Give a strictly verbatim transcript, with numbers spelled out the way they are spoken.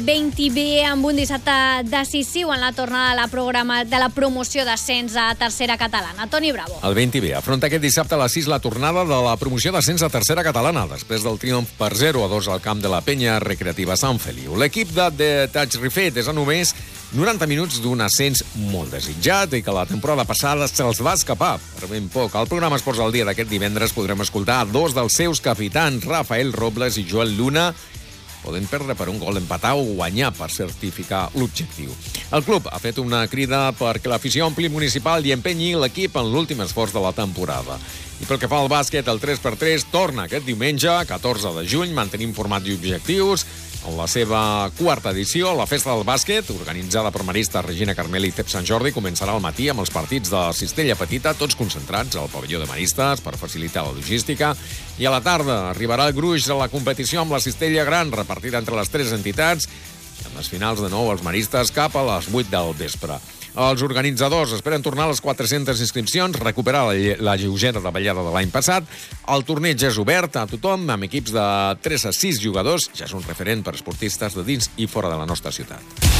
vint B amb un dissabte decisiu en la tornada de la, programa, de la promoció d'ascens a tercera catalana. Toni Bravo. El vint B afronta aquest dissabte a les sis la tornada de la promoció d'ascens a tercera catalana, després del triomf per zero a dos al camp de la Penya Recreativa Sant Feliu. L'equip de The Touch Refet és a només noranta minuts d'un ascens molt desitjat i que la temporada passada se'ls va escapar per ben poc. Al programa Esports al Dia d'aquest divendres podrem escoltar dos dels seus capitans, Rafael Robles i Joel Luna, poden perdre per un gol, empatar o guanyar per certificar l'objectiu. El club ha fet una crida perquè l'afició ompli municipal i empenyi l'equip en l'últim esforç de la temporada. I pel que fa al bàsquet, el tres per tres torna aquest diumenge, catorze de juny, mantenim formats i objectius. En la seva quarta edició, la Festa del Bàsquet, organitzada per Marista, Regina Carmel i C E P Sant Jordi, començarà al matí amb els partits de Cistella Petita, tots concentrats al pavelló de Maristes per facilitar la logística. I a la tarda arribarà el gruix de la competició amb la Cistella Gran, repartida entre les tres entitats, amb les finals de nou als Maristes cap a les vuit del vespre. Els organitzadors esperen tornar a les quatre-centes inscripcions, recuperar la, lle la lleugera davallada de l'any passat. El torneig és obert a tothom, amb equips de tres a sis jugadors. Ja és un referent per esportistes de dins i fora de la nostra ciutat.